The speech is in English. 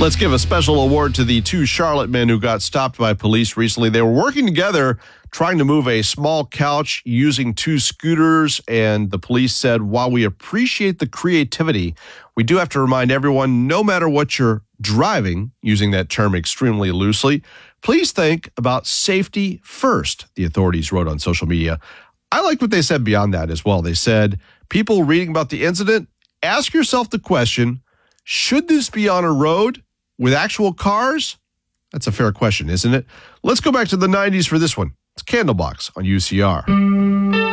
Let's give a special award to the two Charlotte men who got stopped by police recently. They were working together trying to move a small couch using two scooters, and the police said, while we appreciate the creativity, we do have to remind everyone, no matter what you're driving, using that term extremely loosely, please think about safety first, the authorities wrote on social media. I like what they said beyond that as well. They said, people reading about the incident, ask yourself the question, should this be on a road with actual cars? That's a fair question, isn't it? Let's go back to the 90s for this one. It's Candlebox on UCR.